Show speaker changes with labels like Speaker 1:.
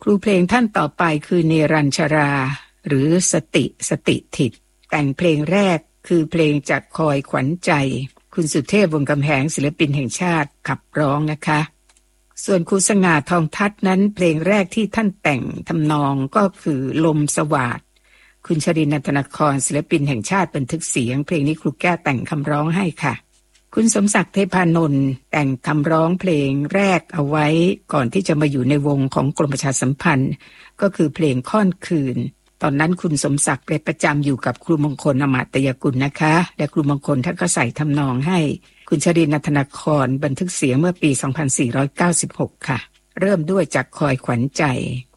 Speaker 1: รูเพลงท่านต่อไปคือเนรัญชราหรือสติถิตแต่งเพลงแรกคือเพลงจากคอยขวัญใจคุณสุเทพวงศ์กำแหงศิลปินแห่งชาติขับร้องนะคะส่วนครูสง่าทองทัศน์นั้นเพลงแรกที่ท่านแต่งทำนองก็คือลมสวาทคุณชรินทร์ นันทนครศิลปินแห่งชาติบันทึกเสียงเพลงนี้ครูแก้วแต่งคำร้องให้ค่ะคุณสมศักดิ์เทพานนท์แต่งคำร้องเพลงแรกเอาไว้ก่อนที่จะมาอยู่ในวงของกรมประชาสัมพันธ์ก็คือเพลงค่อนคืนตอนนั้นคุณสมศักดิ์ไปประจำอยู่กับครูมงคลอมาตยกุลนะคะและครูมงคลท่านก็ใส่ทำนองให้คุณชรินทร์ นันทนครบันทึกเสียงเมื่อปี 2496 ค่ะเริ่มด้วยจากคอยขวัญใจ